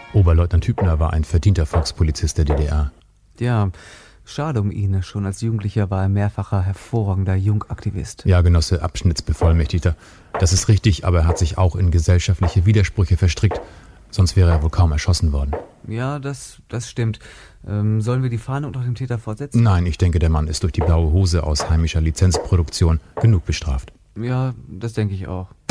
Oberleutnant Hübner war ein verdienter Volkspolizist der DDR. Ja, schade um ihn. Schon als Jugendlicher war er mehrfacher hervorragender Jungaktivist. Ja, Genosse, Abschnittsbevollmächtigter. Das ist richtig, aber er hat sich auch in gesellschaftliche Widersprüche verstrickt. Sonst wäre er wohl kaum erschossen worden. Ja, das stimmt. Sollen wir die Fahne unter dem Täter fortsetzen? Nein, ich denke, der Mann ist durch die blaue Hose aus heimischer Lizenzproduktion genug bestraft. Ja, das denke ich auch.